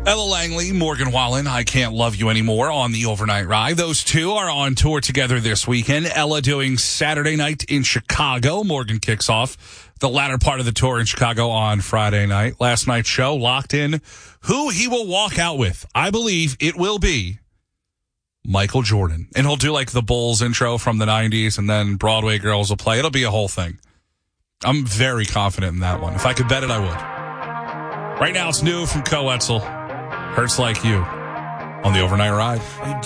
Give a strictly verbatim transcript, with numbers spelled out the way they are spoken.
Ella Langley, Morgan Wallen, I Can't Love You Anymore on the Overnight Ride. Those two are on tour together this weekend. Ella doing Saturday night in Chicago. Morgan kicks off the latter part of the tour in Chicago on Friday night. Last night's show locked in who he will walk out with. I believe it will be Michael Jordan. And he'll do like the Bulls intro from the nineties, and then Broadway Girls will play. It'll be a whole thing. I'm very confident in that one. If I could bet it, I would. Right now, it's new from Co Etzel. Hurts Like You on the Overnight Ride.